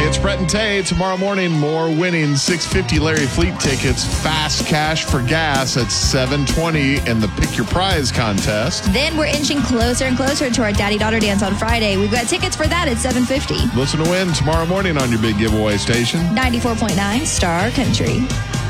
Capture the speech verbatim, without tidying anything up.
it's Brett and Tay. Tomorrow morning, more winning six fifty Larry Fleet tickets, fast cash for gas at seven twenty in the Pick Your Prize contest. Then we're inching closer and closer to our daddy-daughter dance on Friday. We've got tickets for that at seven fifty. Listen to win tomorrow morning on your big giveaway station. ninety-four point nine Star Country.